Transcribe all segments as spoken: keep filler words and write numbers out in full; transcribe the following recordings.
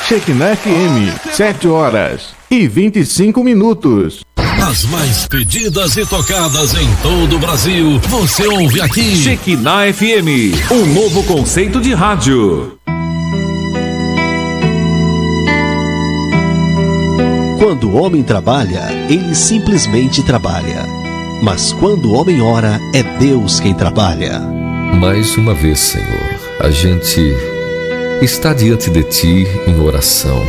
Shekinah F M, sete horas e vinte e cinco minutos. As mais pedidas e tocadas em todo o Brasil, você ouve aqui. Shekinah F M, um novo conceito de rádio. Quando o homem trabalha, ele simplesmente trabalha. Mas quando o homem ora, é Deus quem trabalha. Mais uma vez, Senhor, a gente está diante de Ti em oração.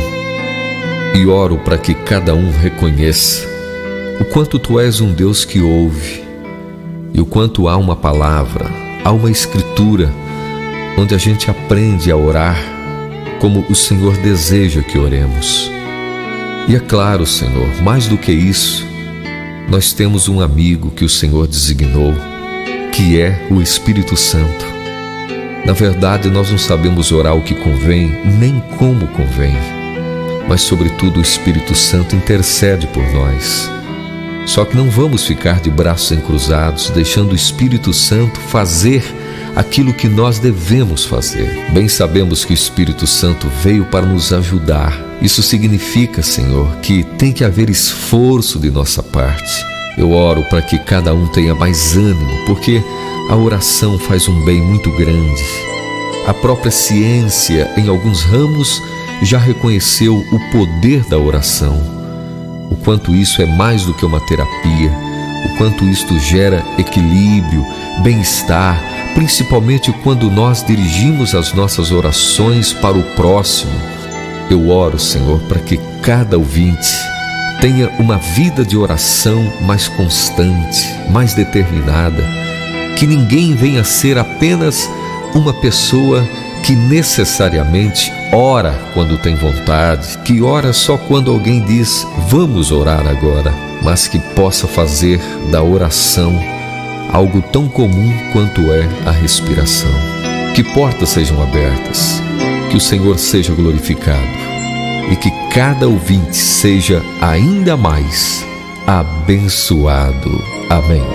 E oro para que cada um reconheça o quanto Tu és um Deus que ouve, e o quanto há uma palavra, há uma escritura, onde a gente aprende a orar como o Senhor deseja que oremos. E é claro, Senhor, mais do que isso, nós temos um amigo que o Senhor designou, que é o Espírito Santo. Na verdade, nós não sabemos orar o que convém, nem como convém, mas sobretudo o Espírito Santo intercede por nós. Só que não vamos ficar de braços encruzados, deixando o Espírito Santo fazer aquilo que nós devemos fazer. Bem sabemos que o Espírito Santo veio para nos ajudar. Isso significa, Senhor, que tem que haver esforço de nossa parte. Eu oro para que cada um tenha mais ânimo, porque a oração faz um bem muito grande. A própria ciência, em alguns ramos, já reconheceu o poder da oração. O quanto isso é mais do que uma terapia, o quanto isto gera equilíbrio, bem-estar, principalmente quando nós dirigimos as nossas orações para o próximo. Eu oro, Senhor, para que cada ouvinte tenha uma vida de oração mais constante, mais determinada, que ninguém venha ser apenas uma pessoa que necessariamente ora quando tem vontade, que ora só quando alguém diz, vamos orar agora, mas que possa fazer da oração algo tão comum quanto é a respiração. Que portas sejam abertas, que o Senhor seja glorificado e que cada ouvinte seja ainda mais abençoado. Amém.